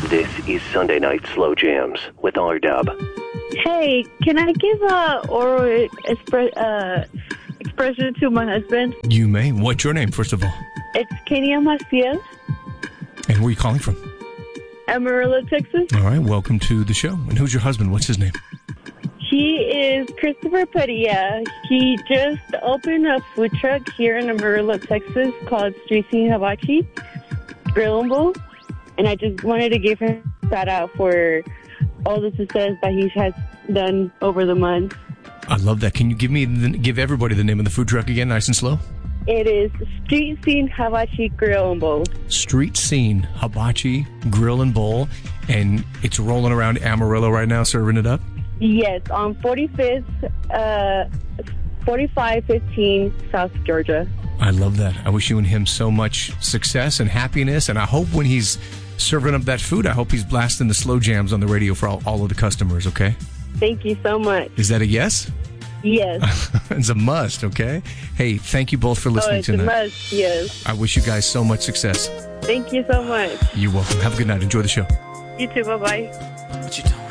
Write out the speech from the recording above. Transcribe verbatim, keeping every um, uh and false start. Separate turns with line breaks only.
This is Sunday Night Slow Jams with R-Dub.
Hey, can I give a oral expre- uh, expression to my husband?
You may. What's your name, first of all?
It's Kenia Macias.
And where are you calling from?
Amarillo, Texas.
All right, welcome to the show. And who's your husband? What's his name?
He is Christopher Padilla. He just opened a food truck here in Amarillo, Texas called Street Scene Hibachi Grill and Bowl. And I just wanted to give him a shout out for all the success that he has done over the months.
I love that. Can you give me, the, give everybody the name of the food truck again, nice and slow?
It is Street Scene Hibachi Grill and Bowl.
Street Scene Hibachi Grill and Bowl. And it's rolling around Amarillo right now, serving it up?
Yes, on forty-fifth, uh, forty-five fifteen South Georgia.
I love that. I wish you and him so much success and happiness. And I hope when he's serving up that food, I hope he's blasting the slow jams on the radio for all, all of the customers, okay?
Thank you so much.
Is that a yes?
Yes.
It's a must, okay? Hey, thank you both for listening
oh, it's
tonight.
a must, yes.
I wish you guys so much success.
Thank you so much.
You're welcome. Have a good night. Enjoy the show.
You too. Bye-bye.
What you doing?